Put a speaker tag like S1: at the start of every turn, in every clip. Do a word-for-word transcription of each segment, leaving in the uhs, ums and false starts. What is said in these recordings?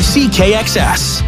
S1: C K X S.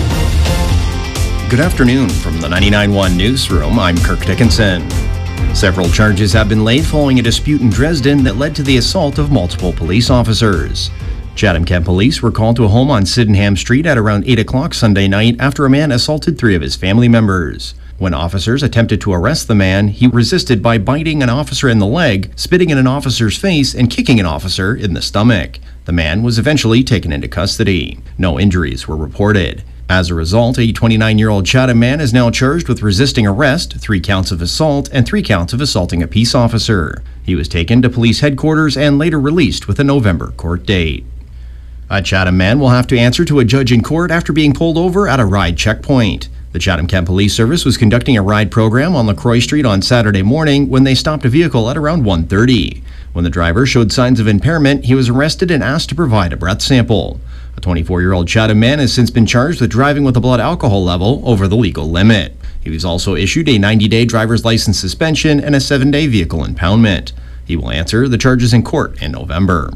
S2: Good afternoon from the ninety-nine point one newsroom. I'm Kirk Dickinson. Several charges have been laid following a dispute in Dresden that led to the assault of multiple police officers. Chatham-Kent police were called to a home on Sydenham Street at around eight o'clock Sunday night after a man assaulted three of his family members. When officers attempted to arrest the man, he resisted by biting an officer in the leg, spitting in an officer's face, and kicking an officer in the stomach. The man was eventually taken into custody. No injuries were reported. As a result, a twenty-nine-year-old Chatham man is now charged with resisting arrest, three counts of assault, and three counts of assaulting a peace officer. He was taken to police headquarters and later released with a November court date. A Chatham man will have to answer to a judge in court after being pulled over at a ride checkpoint. The Chatham-Kent Police Service was conducting a ride program on LaCroix Street on Saturday morning when they stopped a vehicle at around one thirty. When the driver showed signs of impairment, he was arrested and asked to provide a breath sample. A twenty-four-year-old Chatham man has since been charged with driving with a blood alcohol level over the legal limit. He was also issued a ninety-day driver's license suspension and a seven-day vehicle impoundment. He will answer the charges in court in November.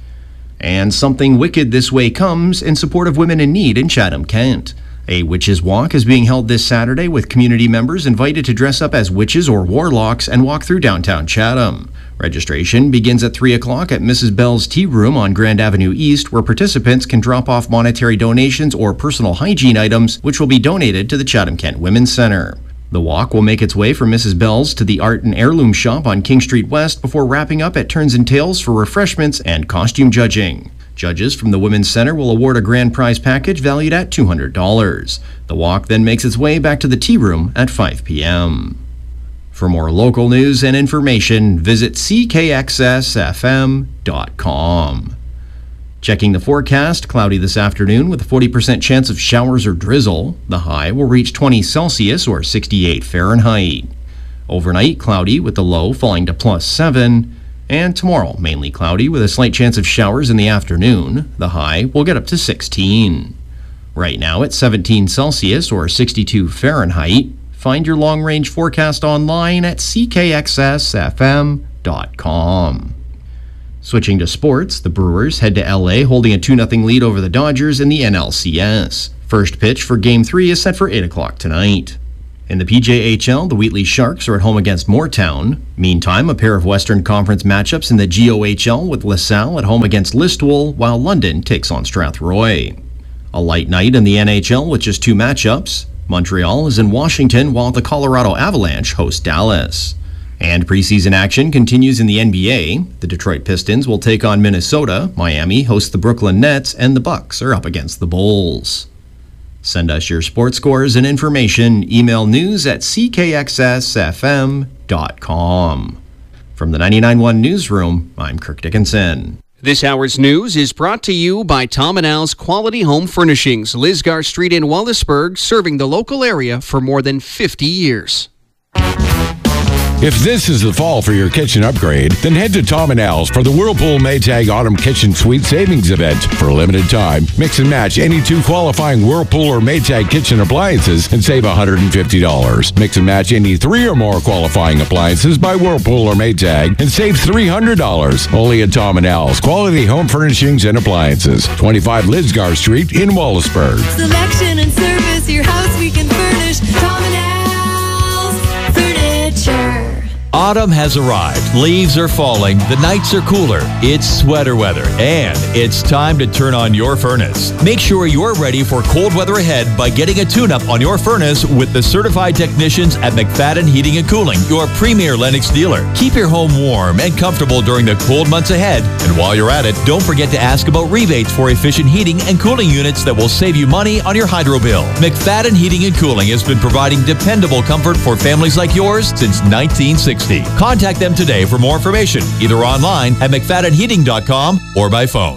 S2: And something wicked this way comes in support of women in need in Chatham-Kent. A witches' walk is being held this Saturday with community members invited to dress up as witches or warlocks and walk through downtown Chatham. Registration begins at three o'clock at Missus Bell's Tea Room on Grand Avenue East, where participants can drop off monetary donations or personal hygiene items, which will be donated to the Chatham-Kent Women's Center. The walk will make its way from Missus Bell's to the Art and Heirloom Shop on King Street West before wrapping up at Turns and Tails for refreshments and costume judging. Judges from the Women's Center will award a grand prize package valued at two hundred dollars. The walk then makes its way back to the Tea Room at five p.m. For more local news and information, visit C K X S F M dot com. Checking the forecast, cloudy this afternoon with a forty percent chance of showers or drizzle. The high will reach twenty Celsius or sixty-eight Fahrenheit. Overnight, cloudy with the low falling to plus seven. And tomorrow, mainly cloudy with a slight chance of showers in the afternoon. The high will get up to sixteen. Right now it's seventeen Celsius or sixty-two Fahrenheit. Find your long-range forecast online at C K X S F M dot com. Switching to sports, the Brewers head to L A holding a two nothing lead over the Dodgers in the N L C S. First pitch for Game three is set for eight o'clock tonight. In the P J H L, the Wheatley Sharks are at home against Moortown. Meantime, a pair of Western Conference matchups in the G O H L with LaSalle at home against Listowel, while London takes on Strathroy. A light night in the N H L with just two matchups. Montreal is in Washington while the Colorado Avalanche host Dallas. And preseason action continues in the N B A. The Detroit Pistons will take on Minnesota, Miami hosts the Brooklyn Nets, and the Bucks are up against the Bulls. Send us your sports scores and information. Email news at C K X S F M dot com. From the ninety-nine point one newsroom, I'm Kirk Dickinson.
S3: This hour's news is brought to you by Tom and Al's Quality Home Furnishings, Lisgar Street in Wallaceburg, serving the local area for more than fifty years.
S4: If this is the fall for your kitchen upgrade, then head to Tom and Al's for the Whirlpool Maytag Autumn Kitchen Suite Savings Event. For a limited time, mix and match any two qualifying Whirlpool or Maytag kitchen appliances and save one hundred fifty dollars. Mix and match any three or more qualifying appliances by Whirlpool or Maytag and save three hundred dollars. Only at Tom and Al's Quality Home Furnishings and Appliances, twenty-five Lisgar Street in Wallaceburg.
S5: Selection and service, your house we can furnish. Tom and Al's Furniture.
S6: Autumn has arrived. Leaves are falling. The nights are cooler. It's sweater weather. And it's time to turn on your furnace. Make sure you're ready for cold weather ahead by getting a tune-up on your furnace with the certified technicians at McFadden Heating and Cooling, your premier Lennox dealer. Keep your home warm and comfortable during the cold months ahead. And while you're at it, don't forget to ask about rebates for efficient heating and cooling units that will save you money on your hydro bill. McFadden Heating and Cooling has been providing dependable comfort for families like yours since nineteen sixty. Contact them today for more information, either online at McFadden Heating dot com or by phone.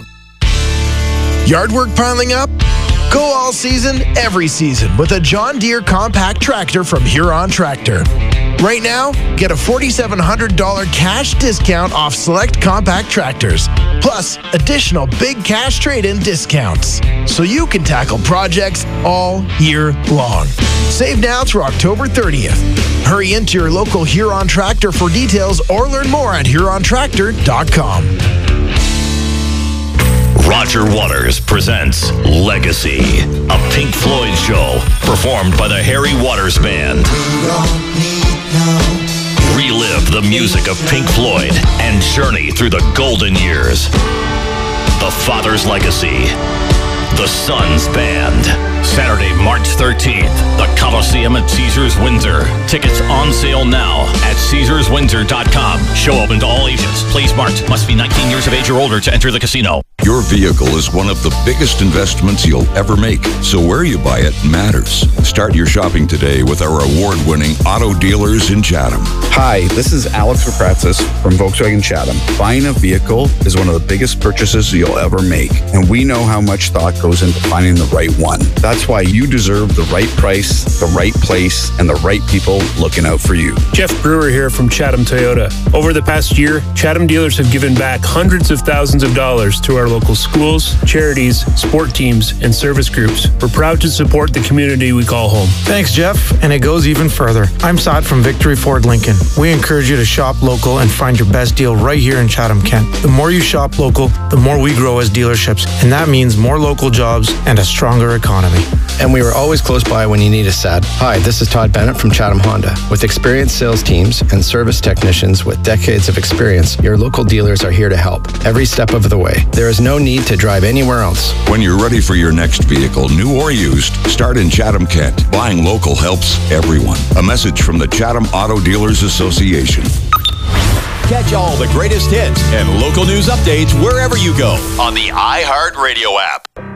S7: Yard work piling up? Go all season, every season with a John Deere compact tractor from Huron Tractor. Right now, get a four thousand seven hundred dollars cash discount off select compact tractors, plus additional big cash trade-in discounts, so you can tackle projects all year long. Save now through October thirtieth. Hurry into your local Huron Tractor for details or learn more at Huron Tractor dot com.
S1: Roger Waters presents Legacy, a Pink Floyd show performed by the Harry Waters Band. Relive the music of Pink Floyd and journey through the golden years. The Father's Legacy, the Sons Band. Saturday, March thirteenth, the Coliseum at Caesars Windsor. Tickets on sale now at caesars windsor dot com. Show open to all ages. Please marked. Must be nineteen years of age or older to enter the casino.
S8: Your vehicle is one of the biggest investments you'll ever make, so where you buy it matters. Start your shopping today with our award-winning auto dealers in Chatham.
S9: Hi, this is Alex Rapratzis from Volkswagen Chatham. Buying a vehicle is one of the biggest purchases you'll ever make, and we know how much thought goes into finding the right one. That's why you deserve the right price, the right place, and the right people looking out for you.
S10: Jeff Brewer here from Chatham Toyota. Over the past year, Chatham dealers have given back hundreds of thousands of dollars to our local schools, charities, sport teams, and service groups. We're proud to support the community we call home.
S11: Thanks, Jeff, and it goes even further. I'm Saad from Victory Ford Lincoln. We encourage you to shop local and find your best deal right here in Chatham, Kent. The more you shop local, the more we grow as dealerships, and that means more local jobs and a stronger economy.
S12: And we were always close by when you need us, Sad. Hi, this is Todd Bennett from Chatham Honda. With experienced sales teams and service technicians with decades of experience, your local dealers are here to help every step of the way. There is no need to drive anywhere else.
S8: When you're ready for your next vehicle, new or used, start in Chatham, Kent. Buying local helps everyone. A message from the Chatham Auto Dealers Association.
S6: Catch all the greatest hits and local news updates wherever you go on the iHeartRadio app.